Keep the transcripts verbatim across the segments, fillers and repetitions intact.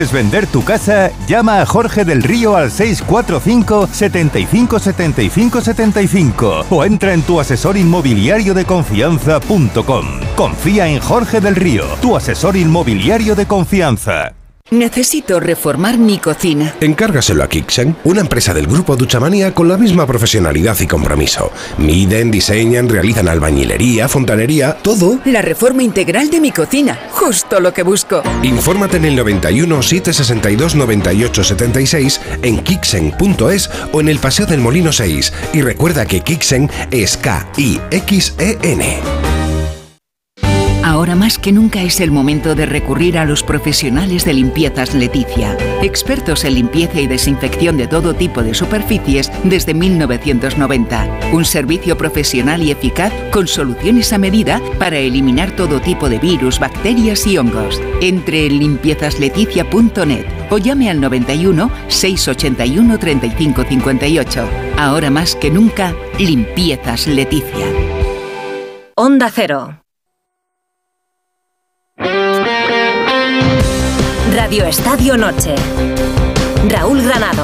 ¿Quieres vender tu casa? Llama a Jorge del Río al seis cuatro cinco, setenta y cinco, setenta y cinco, setenta y cinco o entra en tu asesor inmobiliario de confianza punto com. Confía en Jorge del Río, tu asesor inmobiliario de confianza. Necesito reformar mi cocina. Encárgaselo a Kixen, una empresa del grupo Duchamania con la misma profesionalidad y compromiso. Miden, diseñan, realizan albañilería, fontanería, todo. La reforma integral de mi cocina, justo lo que busco. Infórmate en el noventa y uno, setecientos sesenta y dos, noventa y ocho, setenta y seis, en kixen punto es o en el Paseo del Molino seis. Y recuerda que Kixen es K I X E N. Ahora más que nunca es el momento de recurrir a los profesionales de Limpiezas Leticia. Expertos en limpieza y desinfección de todo tipo de superficies desde mil novecientos noventa. Un servicio profesional y eficaz con soluciones a medida para eliminar todo tipo de virus, bacterias y hongos. Entre en limpiezas leticia punto net o llame al noventa y uno, seiscientos ochenta y uno, treinta y cinco cincuenta y ocho. Ahora más que nunca, Limpiezas Leticia. Onda Cero. Radio Estadio Noche. Raúl Granado.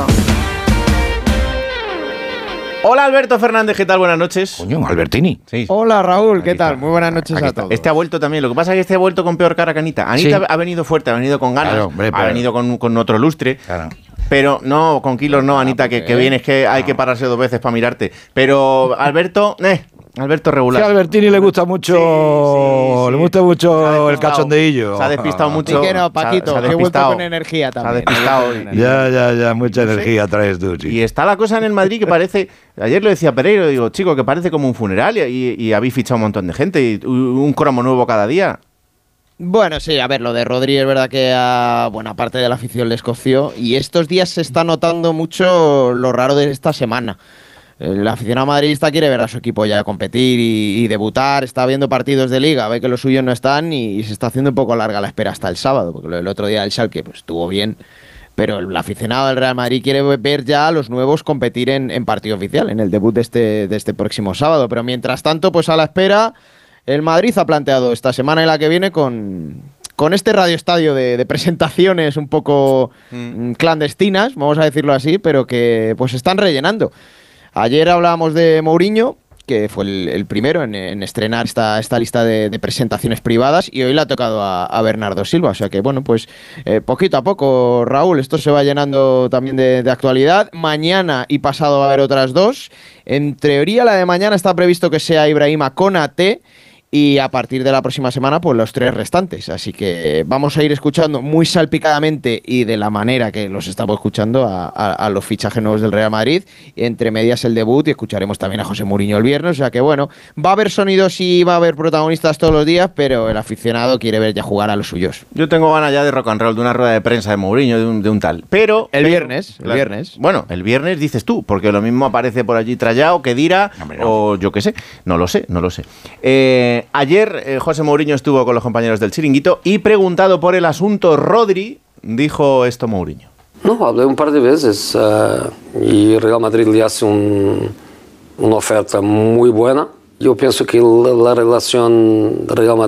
Hola Alberto Fernández, ¿qué tal? Buenas noches. Coño, Albertini. Sí. Hola Raúl, ¿qué Aquí tal? está. Muy buenas noches Aquí a está. todos. Este ha vuelto también, lo que pasa es que este ha vuelto con peor cara que Anita. Anita Sí. ha venido fuerte, ha venido con ganas, Claro, hombre, ha pero- venido con, con otro lustre. Claro. Pero no, con kilos no, Anita, que, que vienes que hay que pararse dos veces para mirarte. Pero Alberto, eh, Alberto regular. Sí, a Albertini le gusta mucho, Sí, sí, sí. le gusta Se ha mucho el despistado. cachondeillo. Se ha despistado mucho. Sí que no, Paquito, Se ha- se ha que he vuelto despistado. con energía Se ha también. despistado. Ya, ya, ya, mucha energía traes tú, sí. Y está la cosa en el Madrid que parece, ayer lo decía Pereiro, digo, chico, que parece como un funeral y, y, y habéis fichado un montón de gente y un cromo nuevo cada día. Bueno, sí, a ver, lo de Rodri es verdad que a buena parte de la afición le escoció y estos días se está notando mucho lo raro de esta semana. El aficionado madridista quiere ver a su equipo ya competir y, y debutar, está viendo partidos de liga, ve que los suyos no están y, y se está haciendo un poco larga la espera hasta el sábado, porque el otro día el Schalke pues, estuvo bien, pero el aficionado del Real Madrid quiere ver ya a los nuevos competir en, en partido oficial, en el debut de este, de este próximo sábado, pero mientras tanto, pues a la espera, el Madrid ha planteado esta semana y la que viene con... con este radioestadio de, de presentaciones un poco mm. clandestinas, vamos a decirlo así, pero que pues están rellenando. Ayer hablábamos de Mourinho, que fue el, el primero en, en estrenar esta, esta lista de, de presentaciones privadas, y hoy le ha tocado a, a Bernardo Silva. O sea que, bueno, pues eh, poquito a poco, Raúl, esto se va llenando también de, de actualidad. Mañana y pasado va a haber otras dos. En teoría, la de mañana está previsto que sea Ibrahima Konaté, y a partir de la próxima semana, pues los tres restantes. Así que vamos a ir escuchando muy salpicadamente y de la manera que los estamos escuchando a, a, a los fichajes nuevos del Real Madrid. Entre medias el debut y escucharemos también a José Mourinho el viernes. O sea que bueno, va a haber sonidos y va a haber protagonistas todos los días, pero el aficionado quiere ver ya jugar a los suyos. Yo tengo ganas ya de rock and roll, de una rueda de prensa de Mourinho, de un, de un tal. Pero... El pero, viernes, el claro, viernes. Bueno, el viernes dices tú, porque lo mismo aparece por allí Trayao, que dirá, Hombre, no. o yo qué sé, no lo sé, no lo sé. Eh... Ayer eh, José Mourinho estuvo con los compañeros del Chiringuito y preguntado por el asunto Rodri, dijo esto Mourinho. No, hablé un par de veces uh, y Real Madrid le hace un, una oferta muy buena. Yo pienso que la, la relación Real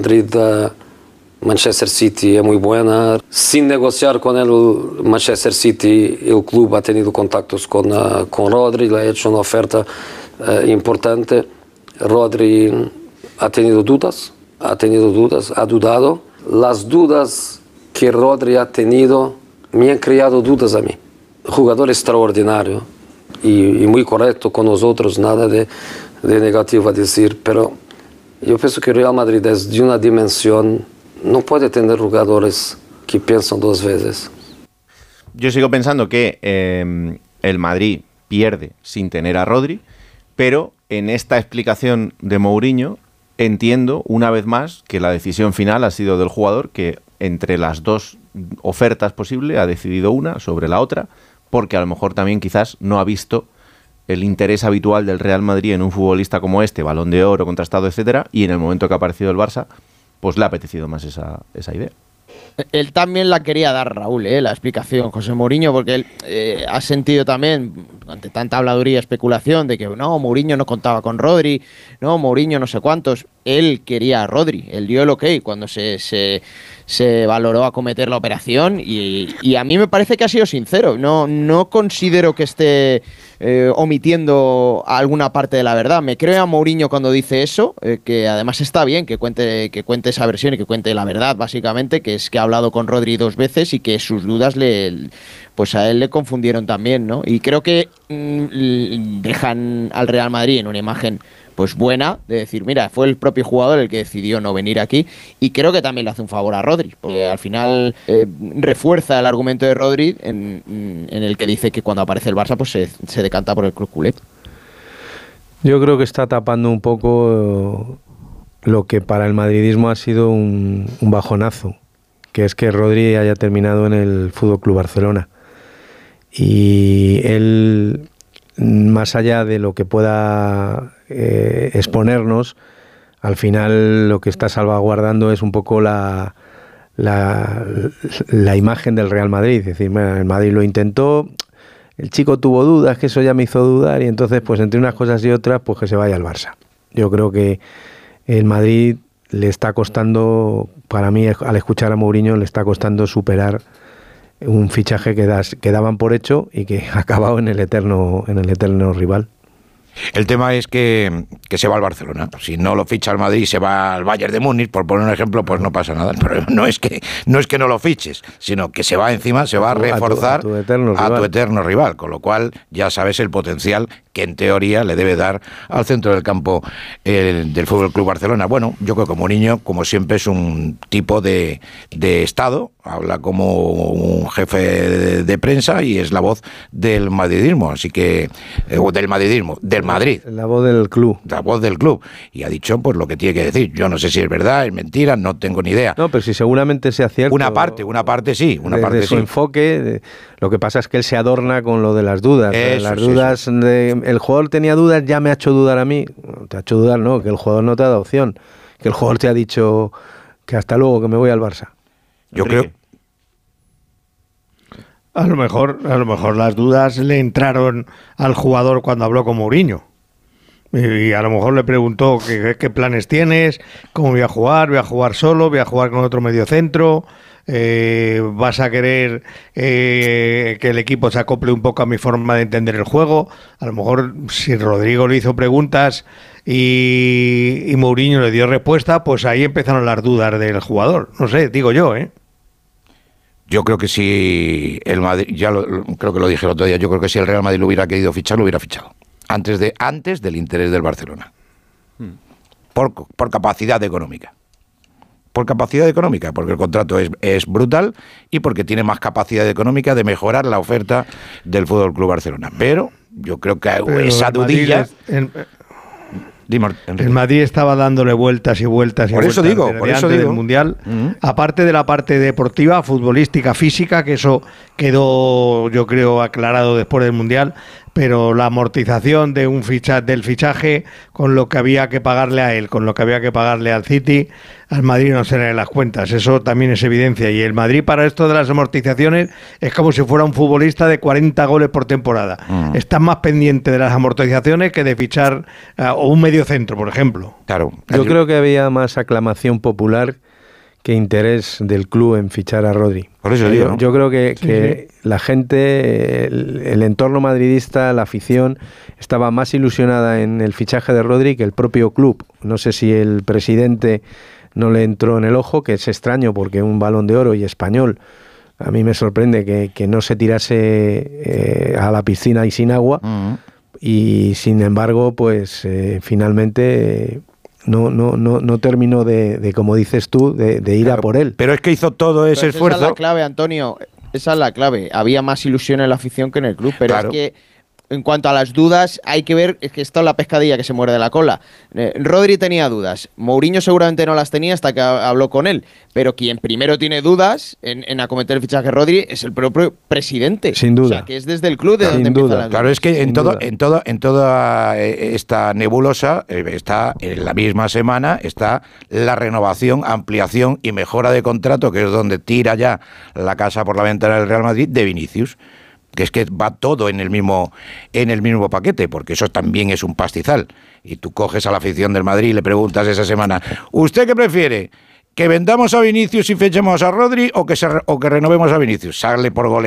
Madrid-Manchester City es muy buena. Sin negociar con el Manchester City, el club ha tenido contactos con, uh, con Rodri, le ha hecho una oferta uh, importante. Rodri ha tenido dudas, ha tenido dudas, ha dudado. Las dudas que Rodri ha tenido me han creado dudas a mí. Jugador extraordinario y, y muy correcto con nosotros, nada de, de negativo a decir, pero yo pienso que Real Madrid es de una dimensión, no puede tener jugadores que piensan dos veces. Yo sigo pensando que eh, el Madrid pierde sin tener a Rodri, pero en esta explicación de Mourinho entiendo, una vez más, que la decisión final ha sido del jugador, que entre las dos ofertas posibles ha decidido una sobre la otra, porque a lo mejor también quizás no ha visto el interés habitual del Real Madrid en un futbolista como este, Balón de Oro, contrastado, etcétera, y en el momento que ha aparecido el Barça, pues le ha apetecido más esa, esa idea. Él también la quería dar, Raúl, ¿eh? La explicación, José Mourinho, porque él eh, ha sentido también, ante tanta habladuría y especulación, de que no, Mourinho no contaba con Rodri, no, Mourinho no sé cuántos. él quería a Rodri, él dio el ok cuando se, se, se valoró acometer la operación y, y a mí me parece que ha sido sincero. No, no considero que esté eh, omitiendo alguna parte de la verdad. Me creo a Mourinho cuando dice eso, eh, que además está bien que cuente, que cuente esa versión y que cuente la verdad, básicamente, que es que ha hablado con Rodri dos veces y que sus dudas le, pues a él le confundieron también, ¿no? Y creo que mmm, dejan al Real Madrid en una imagen pues buena, de decir, mira, fue el propio jugador el que decidió no venir aquí, y creo que también le hace un favor a Rodri, porque al final eh, refuerza el argumento de Rodri en, en el que dice que cuando aparece el Barça pues se, se decanta por el club culé. Yo creo que está tapando un poco lo que para el madridismo ha sido un, un bajonazo, que es que Rodri haya terminado en el F C Barcelona, y él, más allá de lo que pueda eh, exponernos, al final lo que está salvaguardando es un poco la, la, la imagen del Real Madrid. Es decir, bueno, el Madrid lo intentó, el chico tuvo dudas, que eso ya me hizo dudar, y entonces pues entre unas cosas y otras pues que se vaya al Barça. Yo creo que el Madrid le está costando, para mí al escuchar a Mourinho, le está costando superar un fichaje que, das, que daban por hecho y que ha acabado en el eterno, en el eterno rival. El tema es que, que se va al Barcelona. Si no lo ficha el Madrid y se va al Bayern de Múnich, por poner un ejemplo, pues no pasa nada. Pero no es que no es que no lo fiches, sino que se va encima, se va a reforzar a tu, a tu, eterno, a tu eterno rival. Con lo cual ya sabes el potencial que en teoría le debe dar al centro del campo el, del F C Barcelona. Bueno, yo creo que Mourinho, como siempre, es un tipo de, de Estado, habla como un jefe de, de prensa y es la voz del madridismo, así que eh, del madridismo, del Madrid. La voz del club. La voz del club. Y ha dicho pues lo que tiene que decir. Yo no sé si es verdad, es mentira, no tengo ni idea. No, pero si seguramente sea cierto. Una parte, una parte sí, una de, parte de su sí. enfoque, de, lo que pasa es que él se adorna con lo de las dudas. Eso, las sí, dudas sí. de el jugador tenía dudas, ya me ha hecho dudar a mí. Te ha hecho dudar, no, que el jugador no te ha dado opción. Que el jugador te ha dicho que hasta luego, que me voy al Barça. Yo Enrique. creo. A lo mejor, a lo mejor las dudas le entraron al jugador cuando habló con Mourinho. Y a lo mejor le preguntó qué, qué planes tienes, cómo voy a jugar, voy a jugar solo, voy a jugar con otro mediocentro, eh, vas a querer eh, que el equipo se acople un poco a mi forma de entender el juego. A lo mejor si Rodrigo le hizo preguntas y, y Mourinho le dio respuesta, pues ahí empezaron las dudas del jugador. No sé, digo yo, ¿eh? Yo creo que si el Madrid, ya lo, creo que lo dije el otro día, yo creo que si el Real Madrid lo hubiera querido fichar, lo hubiera fichado. Antes de antes del interés del Barcelona. Hmm. Por, por capacidad económica. Por capacidad económica, porque el contrato es, es brutal y porque tiene más capacidad económica de mejorar la oferta del F C Barcelona. Pero yo creo que Pero esa dudilla... Dime, el Madrid estaba dándole vueltas y vueltas y por vueltas eso digo, por eso digo. del Mundial, uh-huh. aparte de la parte deportiva, futbolística, física, que eso quedó, yo creo, aclarado después del Mundial, pero la amortización de un ficha, del fichaje con lo que había que pagarle a él, con lo que había que pagarle al City, al Madrid no se le dan las cuentas, eso también es evidencia. Y el Madrid para esto de las amortizaciones es como si fuera un futbolista de cuarenta goles por temporada. Uh-huh. Está más pendiente de las amortizaciones que de fichar uh, o un mediocentro, por ejemplo. Claro. Yo creo que había más aclamación popular que interés del club en fichar a Rodri. Por eso digo, ¿no? Yo creo que, sí, que sí. la gente, el, el entorno madridista, la afición, estaba más ilusionada en el fichaje de Rodri que el propio club. No sé si el presidente no le entró en el ojo, que es extraño porque un Balón de Oro y español, a mí me sorprende que, que no se tirase eh, a la piscina y sin agua. Uh-huh. Y sin embargo, pues eh, finalmente... Eh, No, no, no, no terminó de, de, como dices tú, de, de ir claro, a por él. Pero es que hizo todo ese pero esfuerzo. Esa es la clave, Antonio. Esa es la clave. Había más ilusión en la afición que en el club. Pero claro. es que, en cuanto a las dudas, hay que ver, es que está la pescadilla que se muerde la cola. Eh, Rodri tenía dudas. Mourinho seguramente no las tenía hasta que habló con él. Pero quien primero tiene dudas en, en acometer el fichaje Rodri es el propio presidente. Sin duda. O sea, que es desde el club de Sin donde duda. empiezan las dudas. Claro, es que en, todo, duda. en, todo, en toda esta nebulosa está, en la misma semana, está la renovación, ampliación y mejora de contrato, que es donde tira ya la casa por la ventana del Real Madrid, de Vinicius. que es que va todo en el mismo en el mismo paquete, porque eso también es un pastizal. Y tú coges a la afición del Madrid y le preguntas esa semana, ¿usted qué prefiere? ¿Que vendamos a Vinicius y fechemos a Rodri o que, se, o que renovemos a Vinicius? Sale por goleada